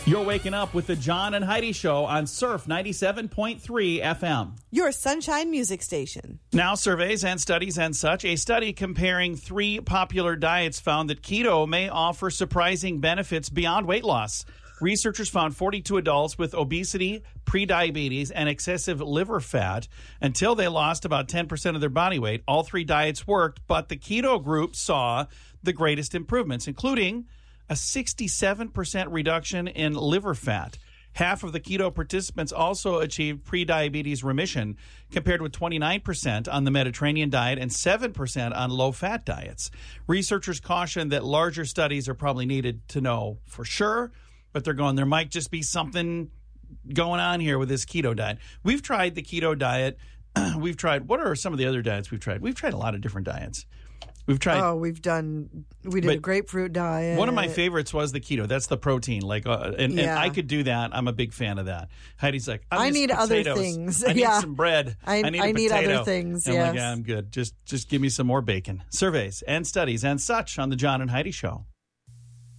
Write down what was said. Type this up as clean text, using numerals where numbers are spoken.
You're waking up with the John and Heidi Show on Surf 97.3 FM. Your sunshine music station. Now, surveys and studies and such. A study comparing 3 popular diets found that keto may offer surprising benefits beyond weight loss. Researchers found 42 adults with obesity, prediabetes, and excessive liver fat until they lost about 10% of their body weight. All 3 diets worked, but the keto group saw the greatest improvements, including a 67% reduction in liver fat. Half of the keto participants also achieved prediabetes remission, compared with 29% on the Mediterranean diet and 7% on low-fat diets. Researchers caution that larger studies are probably needed to know for sure, but they're going, there might just be something going on here with this keto diet. We've tried the keto diet. What are some of the other diets we've tried? We've tried a lot of different diets. We've tried. We did a grapefruit diet. One of my favorites was the keto. That's the protein. And I could do that. I'm a big fan of that. Heidi's like, I need potatoes. other things. I need some bread. I need other things. I'm yes. like, yeah, I'm good. Just give me some more bacon. Surveys and studies and such on the John and Heidi Show.